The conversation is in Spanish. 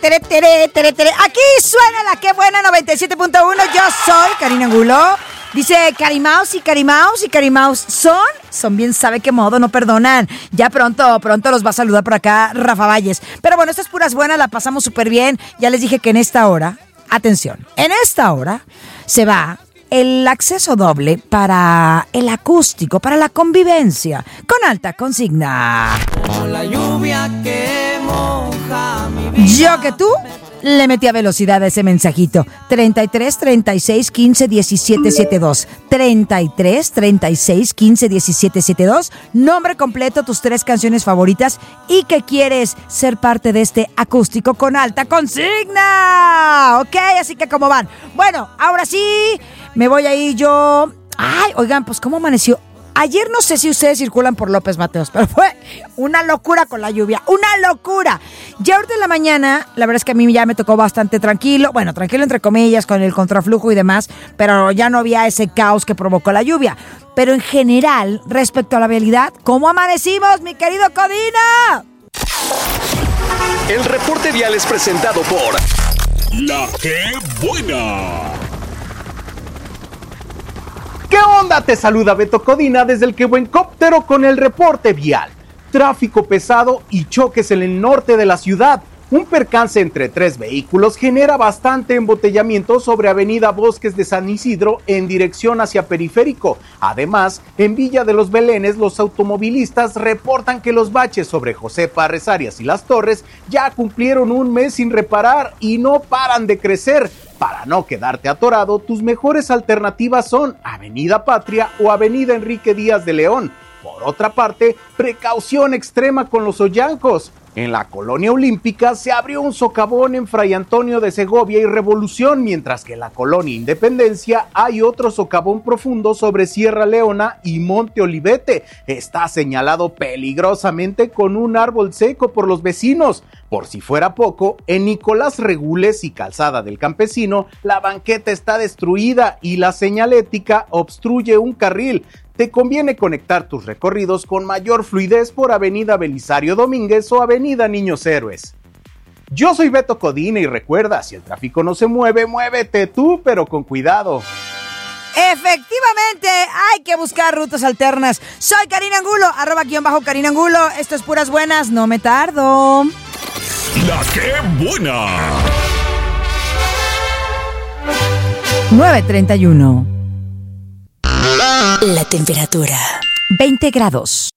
Aquí suena la que buena 97.1. Yo soy Karina Angulo. Dice Carimaus y Carimaus son bien sabe qué modo, no perdonan. Ya pronto los va a saludar por acá Rafa Valles. Pero bueno, estas puras buenas, la pasamos súper bien. Ya les dije que en esta hora, atención, en esta hora se va el acceso doble para el acústico, para la convivencia, con alta consigna. Como la lluvia que moja mi vida. Yo que tú le metí a velocidad a ese mensajito. 33 36 15 17 72. 33 36 15 17 72. Nombre completo, tus 3 canciones favoritas y que quieres ser parte de este acústico con alta consigna. Ok, así que ¿cómo van? Bueno, ahora sí, me voy a ir yo. Ay, oigan, pues ¿cómo amaneció? Ayer no sé si ustedes circulan por López Mateos, pero fue una locura con la lluvia, una locura. Ya ahorita en la mañana, la verdad es que a mí ya me tocó bastante tranquilo, bueno, tranquilo entre comillas, con el contraflujo y demás, pero ya no había ese caos que provocó la lluvia. Pero en general, respecto a la vialidad, ¿cómo amanecimos, mi querido Codina? El reporte vial es presentado por La que buena. ¿Qué onda? Te saluda Beto Codina desde el Que Buencóptero con el reporte vial. Tráfico pesado y choques en el norte de la ciudad. Un percance entre 3 vehículos genera bastante embotellamiento sobre Avenida Bosques de San Isidro en dirección hacia Periférico. Además, en Villa de los Belénes, los automovilistas reportan que los baches sobre José Parres Arias y Las Torres ya cumplieron un mes sin reparar y no paran de crecer. Para no quedarte atorado, tus mejores alternativas son Avenida Patria o Avenida Enrique Díaz de León. Por otra parte, precaución extrema con los hoyancos. En la Colonia Olímpica se abrió un socavón en Fray Antonio de Segovia y Revolución, mientras que en la Colonia Independencia hay otro socavón profundo sobre Sierra Leona y Monte Olivete. Está señalado peligrosamente con un árbol seco por los vecinos. Por si fuera poco, en Nicolás Regules y Calzada del Campesino, la banqueta está destruida y la señalética obstruye un carril. Te conviene conectar tus recorridos con mayor fluidez por Avenida Belisario Domínguez o Avenida Niños Héroes. Yo soy Beto Codina y recuerda, si el tráfico no se mueve, muévete tú, pero con cuidado. Efectivamente, hay que buscar rutas alternas. Soy Karina Angulo, @Karina Angulo. Esto es puras buenas, no me tardo. La que buena. 9:31. La temperatura. 20 grados.